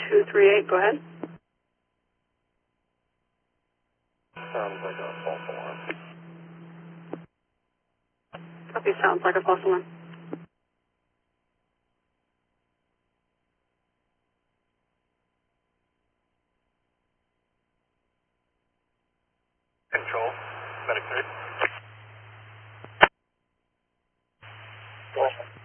238, go ahead. Sounds like a false alarm. Copy, sounds like a false alarm. Control, medic 3.